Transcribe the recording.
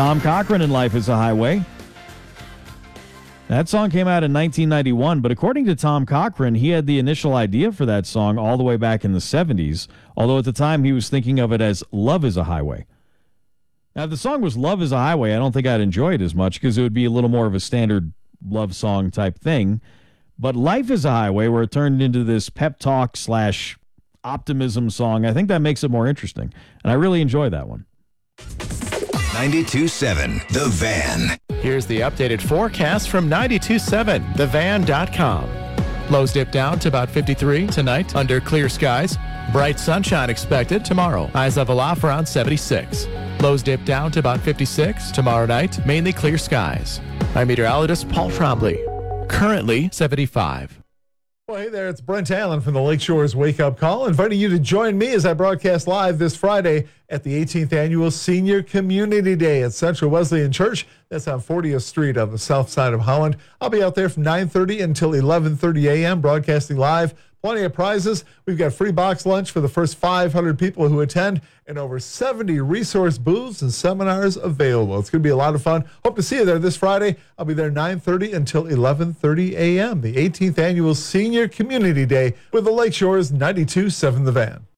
Tom Cochrane and Life is a Highway. That song came out in 1991, but according to Tom Cochrane, he had the initial idea for that song all the way back in the 70s, although at the time he was thinking of it as Love is a Highway. Now, if the song was Love is a Highway, I don't think I'd enjoy it as much because it would be a little more of a standard love song type thing. But Life is a Highway, where it turned into this pep talk / optimism song, I think that makes it more interesting. And I really enjoy that one. 92.7 The Van. Here's the updated forecast from 92.7thevan.com. Lows dip down to about 53 tonight under clear skies. Bright sunshine expected tomorrow. Highs level off around 76. Lows dip down to about 56 tomorrow night. Mainly clear skies. I'm meteorologist Paul Trombley. Currently 75. Well, hey there, it's Brent Allen from the Lakeshores Wake Up Call, inviting you to join me as I broadcast live this Friday at the 18th Annual Senior Community Day at Central Wesleyan Church. That's on 40th Street on the south side of Holland. I'll be out there from 9:30 until 11:30 a.m. broadcasting live. Plenty of prizes. We've got free box lunch for the first 500 people who attend and over 70 resource booths and seminars available. It's going to be a lot of fun. Hope to see you there this Friday. I'll be there 9:30 until 11:30 a.m. The 18th Annual Senior Community Day with the Lakeshores 92.7 The Van.